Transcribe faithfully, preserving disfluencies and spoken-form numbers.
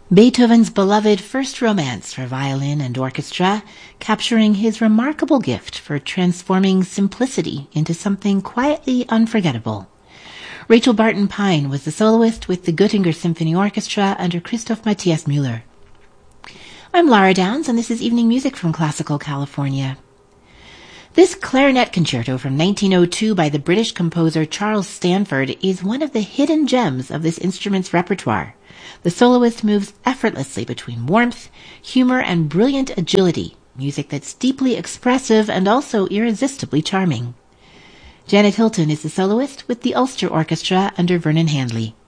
Beethoven's beloved First Romance for violin and orchestra, capturing his remarkable gift for transforming simplicity into something quietly unforgettable. Rachel Barton Pine was the soloist with the Göttinger Symphony Orchestra under Christoph Matthias Müller. I'm Lara Downs, and this is Evening Music from Classical California. This clarinet concerto from nineteen oh two by the British composer Charles Stanford is one of the hidden gems of this instrument's repertoire. The soloist moves effortlessly between warmth, humor, and brilliant agility, music that's deeply expressive and also irresistibly charming. Janet Hilton is the soloist with the Ulster Orchestra under Vernon Handley.